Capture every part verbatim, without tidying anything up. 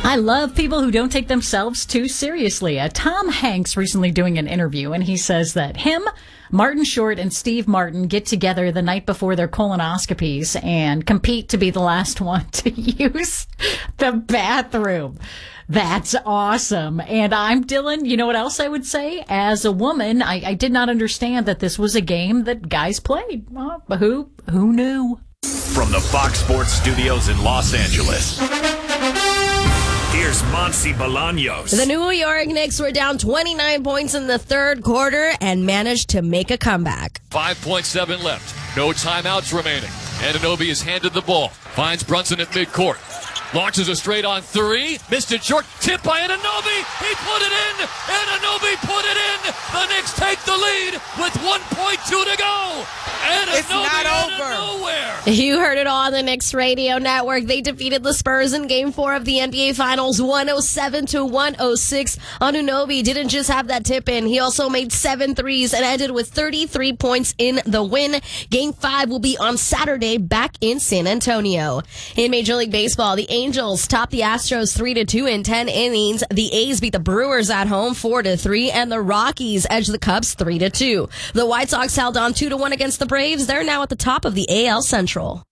I love people who don't take themselves too seriously. Uh, Tom Hanks recently doing an interview, and he says that him, Martin Short, and Steve Martin get together the night before their colonoscopies and compete to be the last one to use the bathroom. That's awesome. And I'm Dylan. You know what else I would say? As a woman, I, I did not understand that this was a game that guys played. Well, but who, who knew? From the Fox Sports Studios in Los Angeles, here's Monty Bolaños. The New York Knicks were down twenty-nine points in the third quarter and managed to make a comeback. five point seven left. No timeouts remaining. Anunoby is handed the ball. Finds Brunson at midcourt. Launches a straight on three. Missed it short. Tip by Anunoby. He put it in. Anunoby put it in. The Knicks take the lead with one point two to go. Anunoby it's not out over. of nowhere. You heard it all on the Knicks radio network. They defeated the Spurs in Game Four of the N B A Finals, one oh seven to one oh six. Anunoby didn't just have that tip in; he also made seven threes and ended with thirty-three points in the win. Game Five will be on Saturday, back in San Antonio. In Major League Baseball, the Angels topped the Astros three to two in ten innings. The A's beat the Brewers at home four to three, and the Rockies edged the Cubs three to two. The White Sox held on two to one against the Braves. They're now at the top of the A L Central.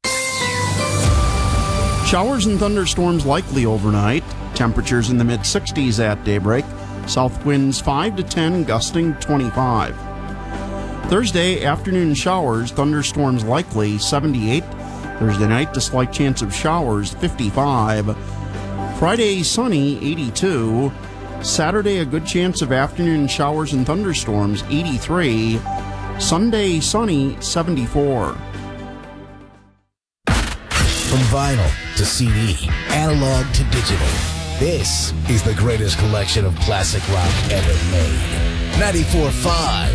Showers and thunderstorms likely overnight. Temperatures in the mid sixties at daybreak. South winds five to ten, gusting twenty-five. Thursday, afternoon showers, thunderstorms likely, seventy-eight. Thursday night, a slight chance of showers, fifty-five. Friday, sunny, eighty-two. Saturday, a good chance of afternoon showers and thunderstorms, eighty-three. Sunday, sunny, seventy-four. From vinyl to C D, analog to digital, this is the greatest collection of classic rock ever made. ninety-four point five